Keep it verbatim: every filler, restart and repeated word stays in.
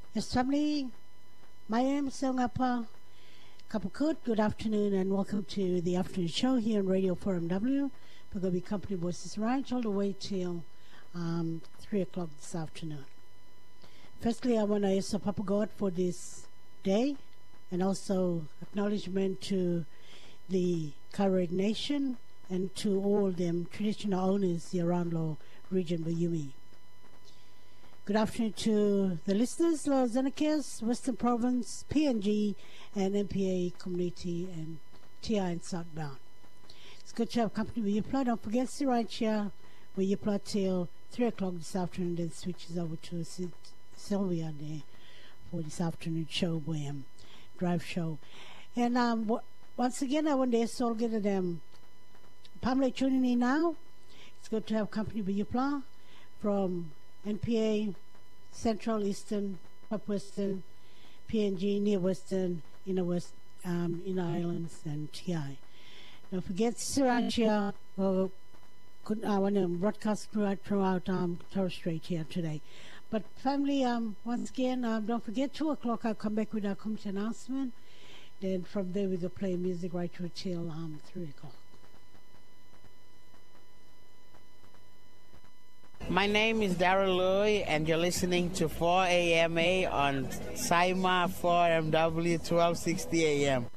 Yes, family. My name is Songapa Kapakut. Good afternoon and welcome to the afternoon show here on Radio Forum W. We're going to be Company Voices Ranch all the way till um, three o'clock this afternoon. Firstly, I want to ask Papa God for this day and also acknowledgement to the Karaig Nation and to all them traditional owners the Aroundlo region of Yumi. Good afternoon to the listeners, Los Anakers, Western Province, P N G, and M P A Community, and T I and Southbound. It's good to have company with you. Don't forget to right here where you plot till three o'clock this afternoon, then switches over to Sylvia there for this afternoon show, um, drive show. And um, w- once again, I want to ask all get to them. Pamela tuning in now. It's good to have company with you from N P A, Central, Eastern, Up Western, P N G, Near Western, Inner West, um, Inner Islands, and T I. Don't forget Sriracha. Well, could I want to broadcast throughout, throughout um, Torres Strait here today. But family, um, once again, um, don't forget two o'clock. I'll come back with our community announcement. Then from there we go play music right through till um, three o'clock. My name is Darryl Loy, and you're listening to four A M A on Saima four M W twelve sixty A M.